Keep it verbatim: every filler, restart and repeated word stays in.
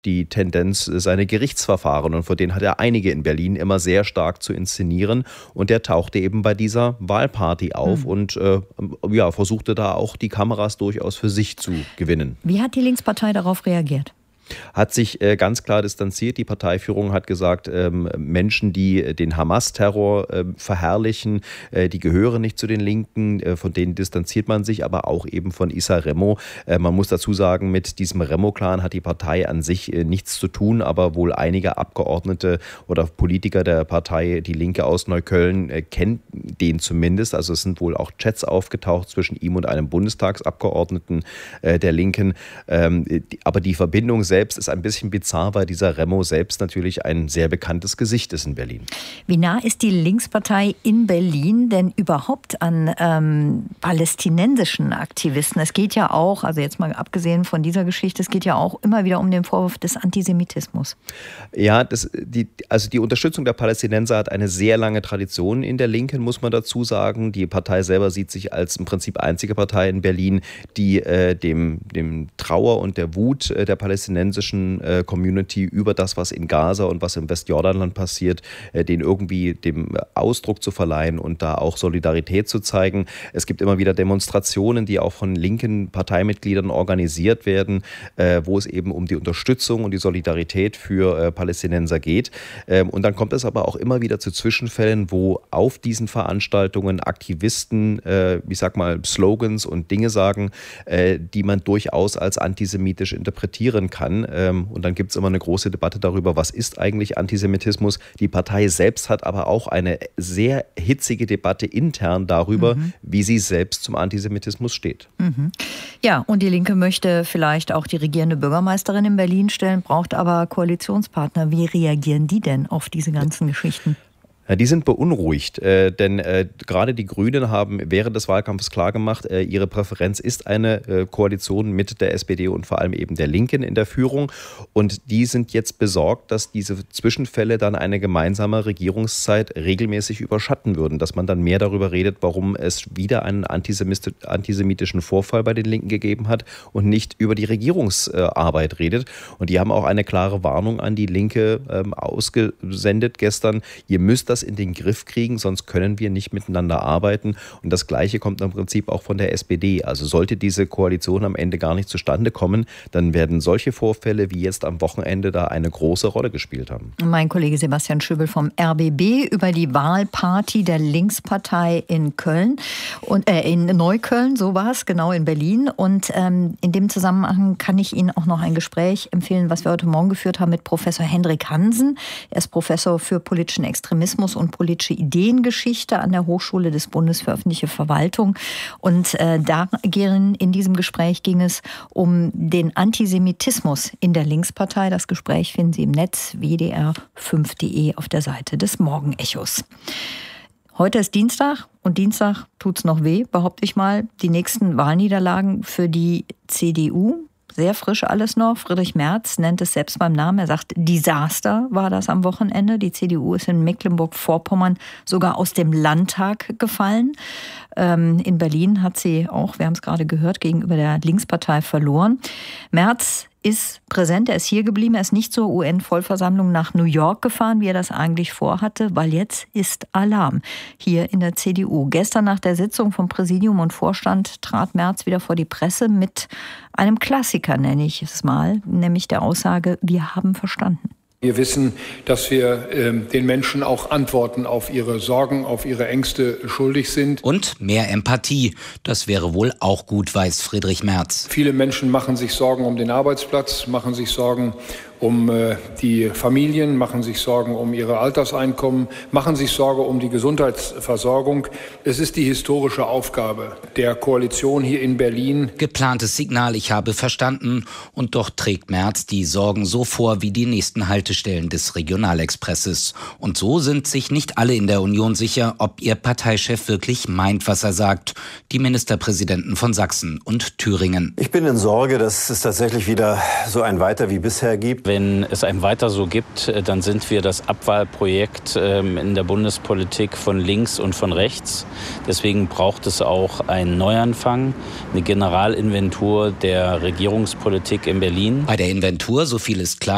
die Tendenz, seine Gerichtsverfahren, und von denen hat er einige in Berlin, immer sehr stark zu inszenieren. Und der tauchte eben bei dieser Wahlparty auf mhm. und äh, ja, versuchte da auch die Kameras durchaus für sich zu gewinnen. Wie hat die Linkspartei darauf reagiert? Hat sich äh, ganz klar distanziert. Die Parteiführung hat gesagt, ähm, Menschen, die den Hamas-Terror äh, verherrlichen, äh, die gehören nicht zu den Linken, äh, von denen distanziert man sich, aber auch eben von Issa Remo. Äh, man muss dazu sagen, mit diesem Remo-Clan hat die Partei an sich äh, nichts zu tun, aber wohl einige Abgeordnete oder Politiker der Partei Die Linke aus Neukölln äh, kennen den zumindest. Also es sind wohl auch Chats aufgetaucht zwischen ihm und einem Bundestagsabgeordneten äh, der Linken. Ähm, die, aber die Verbindung selbst ist ein bisschen bizarr, weil dieser Remo selbst natürlich ein sehr bekanntes Gesicht ist in Berlin. Wie nah ist die Linkspartei in Berlin denn überhaupt an ähm, palästinensischen Aktivisten? Es geht ja auch, also jetzt mal abgesehen von dieser Geschichte, es geht ja auch immer wieder um den Vorwurf des Antisemitismus. Ja, das, die, also die Unterstützung der Palästinenser hat eine sehr lange Tradition in der Linken, muss man dazu sagen. Die Partei selber sieht sich als im Prinzip einzige Partei in Berlin, die äh, dem, dem Trauer und der Wut äh, der Palästinenser Community über das, was in Gaza und was im Westjordanland passiert, den irgendwie dem Ausdruck zu verleihen und da auch Solidarität zu zeigen. Es gibt immer wieder Demonstrationen, die auch von linken Parteimitgliedern organisiert werden, wo es eben um die Unterstützung und die Solidarität für Palästinenser geht. Und dann kommt es aber auch immer wieder zu Zwischenfällen, wo auf diesen Veranstaltungen Aktivisten, ich sag mal, Slogans und Dinge sagen, die man durchaus als antisemitisch interpretieren kann. Und dann gibt es immer eine große Debatte darüber, was ist eigentlich Antisemitismus. Die Partei selbst hat aber auch eine sehr hitzige Debatte intern darüber, mhm. wie sie selbst zum Antisemitismus steht. Mhm. Ja, und die Linke möchte vielleicht auch die regierende Bürgermeisterin in Berlin stellen, braucht aber Koalitionspartner. Wie reagieren die denn auf diese ganzen Geschichten? Ja, die sind beunruhigt, äh, denn äh, gerade die Grünen haben während des Wahlkampfes klargemacht, äh, ihre Präferenz ist eine äh, Koalition mit der S P D und vor allem eben der Linken in der Führung. Und die sind jetzt besorgt, dass diese Zwischenfälle dann eine gemeinsame Regierungszeit regelmäßig überschatten würden, dass man dann mehr darüber redet, warum es wieder einen antisemitischen Vorfall bei den Linken gegeben hat und nicht über die Regierungsarbeit redet. Und die haben auch eine klare Warnung an die Linke ähm, ausgesendet gestern. Ihr müsst das in den Griff kriegen, sonst können wir nicht miteinander arbeiten. Und das Gleiche kommt im Prinzip auch von der S P D. Also sollte diese Koalition am Ende gar nicht zustande kommen, dann werden solche Vorfälle wie jetzt am Wochenende da eine große Rolle gespielt haben. Mein Kollege Sebastian Schöbel vom R B B über die Wahlparty der Linkspartei in Köln und äh, in Neukölln, so war es, genau in Berlin. Und ähm, in dem Zusammenhang kann ich Ihnen auch noch ein Gespräch empfehlen, was wir heute Morgen geführt haben mit Professor Hendrik Hansen. Er ist Professor für politischen Extremismus und politische Ideengeschichte an der Hochschule des Bundes für öffentliche Verwaltung. Und äh, da in diesem Gespräch ging es um den Antisemitismus in der Linkspartei. Das Gespräch finden Sie im Netz w d r fünf punkt d e auf der Seite des Morgenechos. Heute ist Dienstag und Dienstag tut's noch weh, behaupte ich mal. Die nächsten Wahlniederlagen für die C D U. Sehr frisch alles noch. Friedrich Merz nennt es selbst beim Namen. Er sagt, Desaster war das am Wochenende. Die C D U ist in Mecklenburg-Vorpommern sogar aus dem Landtag gefallen. Ähm, in Berlin hat sie auch, wir haben es gerade gehört, gegenüber der Linkspartei verloren. Merz ist präsent, er ist hier geblieben, er ist nicht zur U N-Vollversammlung nach New York gefahren, wie er das eigentlich vorhatte, weil jetzt ist Alarm hier in der C D U. Gestern nach der Sitzung von Präsidium und Vorstand trat Merz wieder vor die Presse mit einem Klassiker, nenne ich es mal, nämlich der Aussage, wir haben verstanden. Wir wissen, dass wir äh, den Menschen auch Antworten auf ihre Sorgen, auf ihre Ängste schuldig sind. Und mehr Empathie. Das wäre wohl auch gut, weiß Friedrich Merz. Viele Menschen machen sich Sorgen um den Arbeitsplatz, machen sich Sorgen um äh, die Familien, machen sich Sorgen um ihre Alterseinkommen, machen sich Sorge um die Gesundheitsversorgung. Es ist die historische Aufgabe der Koalition hier in Berlin. Geplantes Signal, ich habe verstanden. Und doch trägt Merz die Sorgen so vor wie die nächsten Haltestellen des Regionalexpresses. Und so sind sich nicht alle in der Union sicher, ob ihr Parteichef wirklich meint, was er sagt. Die Ministerpräsidenten von Sachsen und Thüringen. Ich bin in Sorge, dass es tatsächlich wieder so ein Weiter wie bisher gibt. Wenn es ein Weiter so gibt, dann sind wir das Abwahlprojekt in der Bundespolitik von links und von rechts. Deswegen braucht es auch einen Neuanfang, eine Generalinventur der Regierungspolitik in Berlin. Bei der Inventur, so viel ist klar,